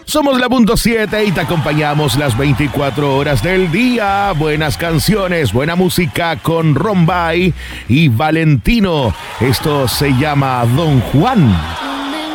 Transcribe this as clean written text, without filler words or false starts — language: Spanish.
Somos la punto 7 y te acompañamos las 24 horas del día. Buenas canciones, buena música con Rombay y Valentino. Esto se llama Don Juan.